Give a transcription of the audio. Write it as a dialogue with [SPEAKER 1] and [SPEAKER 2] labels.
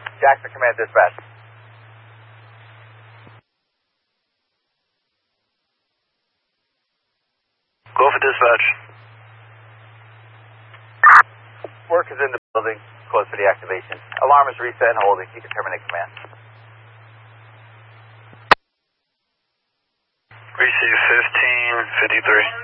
[SPEAKER 1] Jackson Command Dispatch.
[SPEAKER 2] Go for dispatch.
[SPEAKER 1] Work is in the building, close for the activation. Alarm is reset and holding. You can terminate command.
[SPEAKER 2] Receive 1553.